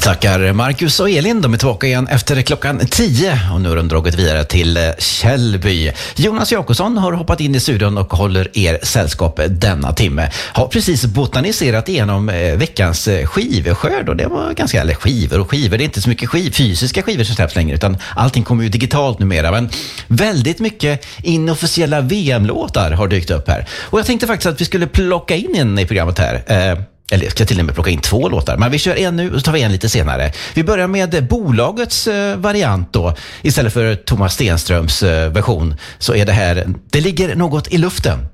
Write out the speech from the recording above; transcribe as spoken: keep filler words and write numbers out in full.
Tackar Marcus och Elin, de är tillbaka igen efter klockan tio och nu har de dragit vidare till Källby. Jonas Jakobsson har hoppat in i studion och håller er sällskap denna timme. Har precis botaniserat igenom veckans skivskörd och det var ganska, eller skivor och skivor, det är inte så mycket skiv, fysiska skivor som släpps längre utan allting kommer ju digitalt numera, men väldigt mycket inofficiella V M-låtar har dykt upp här. Och jag tänkte faktiskt att vi skulle plocka in en i programmet här. Eh, Eller ska till och med plocka in två låtar. Men vi kör en nu och så tar vi en lite senare. Vi börjar med bolagets eh, variant då. Istället för Thomas Stenströms eh, version så är det här Det ligger något i luften.